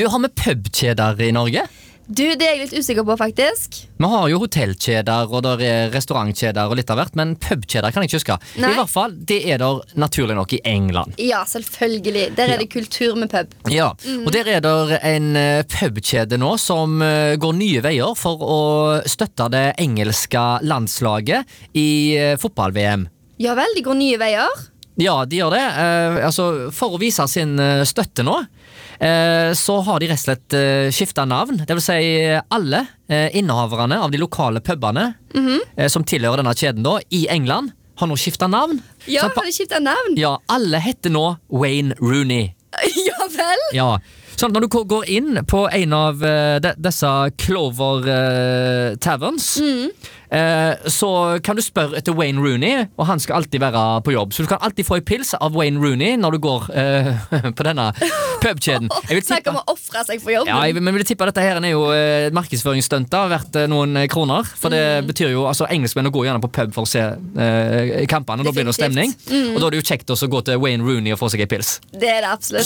Du, har vi pubkjeder I Norge? Du, det jeg litt usikker på faktisk. Vi har jo hotellkjeder, og der restaurantkjeder og litt av hvert, men pubkjeder kan jeg ikke huske. Nei. I hvert fall, det der naturlig nok I England. Ja, selvfølgelig. Der det kultur med pub. Ja, og der der en pubkjede nå som går nye veier for å støtte det engelske landslaget I fotball-VM. Ja vel, de går nye veier. Ja, de gjør det. Altså, for å vise sin støtte nå, så har de rett og slett skiftet navn. Det vil si alle innehaverne av de lokale pubene som tilhører denne kjeden da, I England, har nå skiftet navn. Ja, Så har de skiftet navn? Ja, alle heter nå Wayne Rooney. Ja vel. Ja, sånn at når du går inn på en av disse Clover Taverns, så kan du spørre etter Wayne Rooney, og han skal alltid være på jobb. Så du kan alltid få en pils av Wayne Rooney når du går på denne pubkjeden. Snakk om å offre seg for jobb. Ja, men jeg vil tippe at dette her er jo markedsføringsstønter verdt noen kroner, for det betyr jo, altså engelskmenn går gjerne på pub for å se kampene, og da blir det stemning, og da er det jo kjekt også å gå til Wayne Rooney og få seg en pils. Det det absolutt.